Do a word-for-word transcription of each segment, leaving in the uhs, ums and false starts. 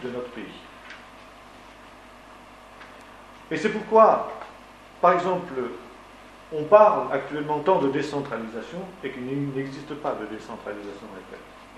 de notre pays. Et c'est pourquoi, par exemple, on parle actuellement tant de décentralisation et qu'il n'existe pas de décentralisation réelle.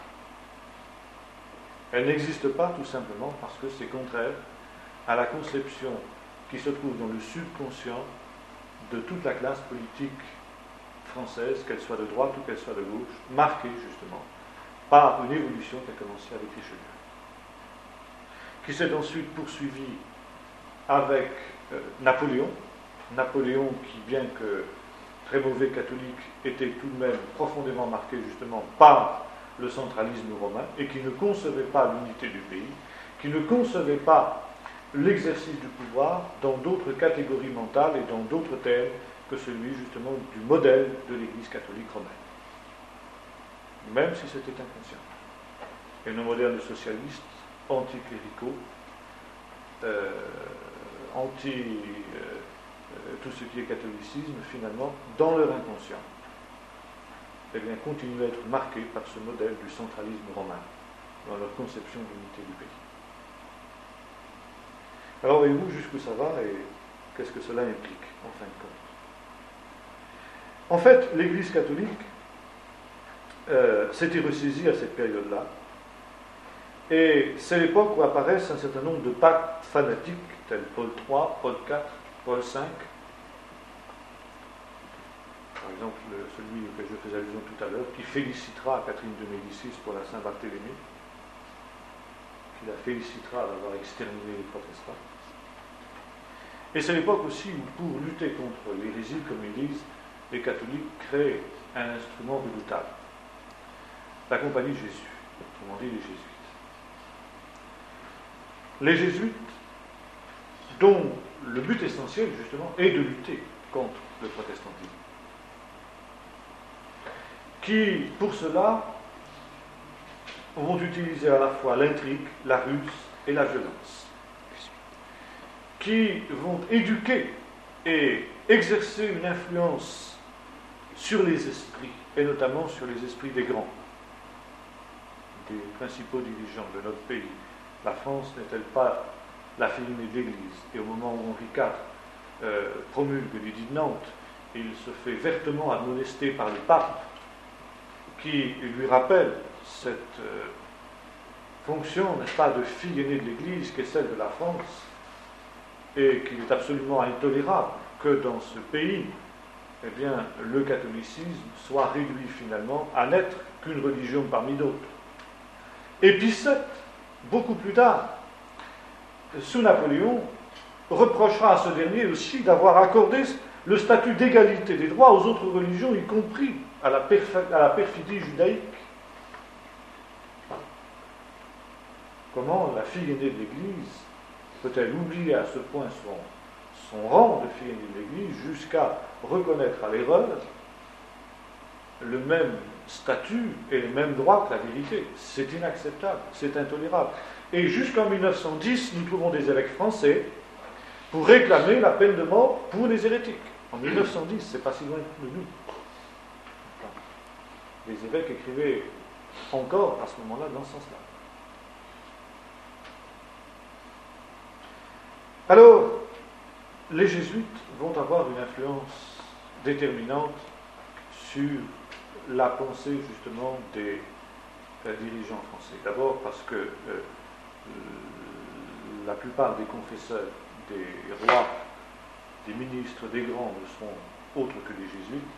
Elle n'existe pas tout simplement parce que c'est contraire à la conception qui se trouve dans le subconscient de toute la classe politique française, qu'elle soit de droite ou qu'elle soit de gauche, marquée justement par une évolution qui a commencé avec Richelieu, qui s'est ensuite poursuivie avec euh, Napoléon, Napoléon qui, bien que très mauvais catholique, était tout de même profondément marqué justement par le centralisme romain et qui ne concevait pas l'unité du pays, qui ne concevait pas l'exercice du pouvoir dans d'autres catégories mentales et dans d'autres termes que celui justement du modèle de l'Église catholique romaine, même si c'était inconscient. Et nos modernes socialistes, anticléricaux, euh, anti euh, euh, tout ce qui est catholicisme, finalement, dans leur inconscient, eh bien, continuent à être marqués par ce modèle du centralisme romain dans leur conception de l'unité du pays. Alors, voyez-vous jusqu'où ça va et qu'est-ce que cela implique, en fin de compte. En fait, l'Église catholique euh, s'était ressaisie à cette période-là, et c'est l'époque où apparaissent un certain nombre de papes fanatiques, tels Paul trois, Paul quatre, Paul cinq. Par exemple, le, celui auquel je faisais allusion tout à l'heure, qui félicitera Catherine de Médicis pour la Saint-Barthélemy, qui la félicitera d'avoir exterminé les protestants. Et c'est l'époque aussi où, pour lutter contre l'hérésie, comme ils disent, les catholiques créent un instrument redoutable, la Compagnie de Jésus, autrement dit les Jésuites. Les Jésuites, dont le but essentiel, justement, est de lutter contre le protestantisme, qui, pour cela, vont utiliser à la fois l'intrigue, la ruse et la violence, qui vont éduquer et exercer une influence sur les esprits, et notamment sur les esprits des grands, des principaux dirigeants de notre pays. La France n'est-elle pas la fille aînée de l'Église? Et au moment où Henri quatre euh, promulgue l'édit de Nantes, il se fait vertement admonester par le pape, qui lui rappelle cette euh, fonction, n'est-ce pas, de fille aînée de l'Église, qui est celle de la France, et qu'il est absolument intolérable que dans ce pays, eh bien, le catholicisme soit réduit finalement à n'être qu'une religion parmi d'autres. Et Pie sept, beaucoup plus tard, sous Napoléon, reprochera à ce dernier aussi d'avoir accordé le statut d'égalité des droits aux autres religions, y compris à la, perf- à la perfidie judaïque. Comment la fille aînée de l'Église peut-elle oublier à ce point son, son rang de fille aînée de l'Église jusqu'à reconnaître à l'erreur le même statut et les mêmes droits que la vérité? C'est inacceptable, c'est intolérable. Et jusqu'en mille neuf cent dix, nous trouvons des évêques français pour réclamer la peine de mort pour les hérétiques. En mille neuf cent dix, c'est pas si loin de nous. Les évêques écrivaient encore à ce moment-là dans ce sens-là. Alors, les jésuites vont avoir une influence déterminante sur la pensée justement des euh, dirigeants français. D'abord parce que euh, la plupart des confesseurs, des rois, des ministres, des grands ne sont autres que des jésuites,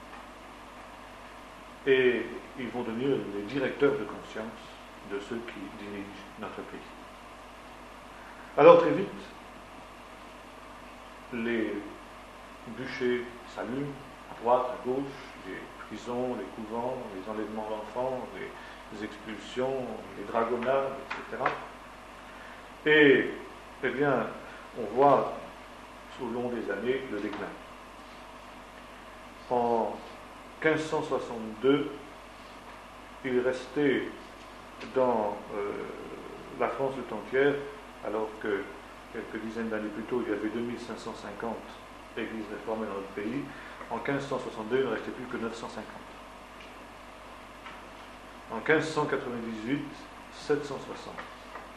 et ils vont devenir les directeurs de conscience de ceux qui dirigent notre pays. Alors très vite, les bûchers s'allument à droite, à gauche, les prisons, les couvents, les enlèvements d'enfants, les expulsions, les dragonnades, et cetera. Et, eh bien, on voit au long des années le déclin. En quinze cent soixante-deux, il restait dans euh, la France tout entière, alors que quelques dizaines d'années plus tôt, il y avait deux mille cinq cent cinquante églises réformées dans notre pays. En quinze cent soixante-deux, il ne restait plus que neuf cent cinquante. En quinze cent quatre-vingt-dix-huit, sept cent soixante.